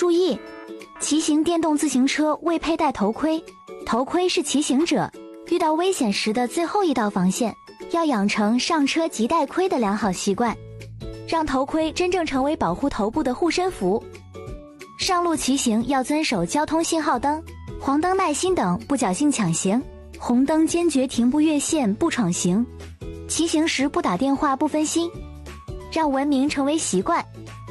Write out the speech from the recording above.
注意，骑行电动自行车未佩戴头盔，头盔是骑行者遇到危险时的最后一道防线，要养成上车即戴盔的良好习惯，让头盔真正成为保护头部的护身符。上路骑行要遵守交通信号灯，黄灯耐心等，不侥幸抢行，红灯坚决停不越线不闯行，骑行时不打电话不分心，让文明成为习惯。